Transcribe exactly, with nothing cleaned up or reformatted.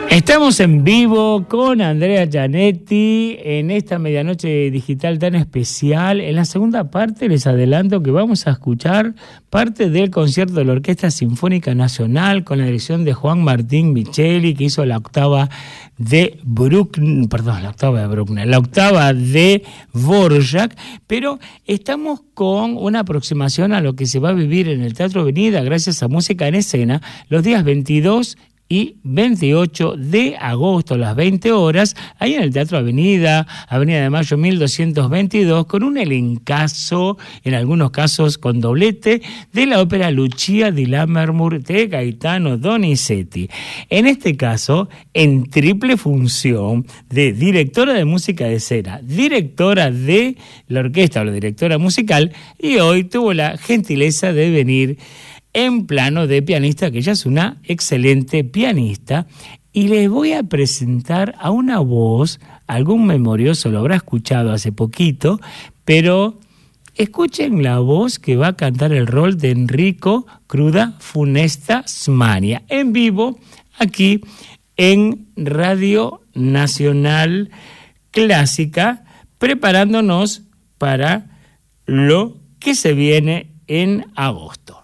Estamos en vivo con Andrea Gianetti en esta medianoche digital tan especial. En la segunda parte les adelanto que vamos a escuchar parte del concierto de la Orquesta Sinfónica Nacional con la dirección de Juan Martín Micheli, que hizo la octava de Bruckner, perdón, la octava de Bruckner, la octava de Dvorak, pero estamos con una aproximación a lo que se va a vivir en el Teatro Avenida gracias a Música en Escena los días veintidós y veintiocho de agosto a las veinte horas, ahí en el Teatro Avenida, Avenida de Mayo mil doscientos veintidós, con un elencazo, en algunos casos con doblete, de la ópera Lucia di Lammermoor de Gaetano Donizetti. En este caso, en triple función de directora de música de escena, directora de la orquesta o la directora musical, y hoy tuvo la gentileza de venir en plano de pianista, que ella es una excelente pianista, y les voy a presentar a una voz, algún memorioso lo habrá escuchado hace poquito, pero escuchen la voz que va a cantar el rol de Enrico Cruda Funesta Smania, en vivo, aquí en Radio Nacional Clásica, preparándonos para lo que se viene en agosto.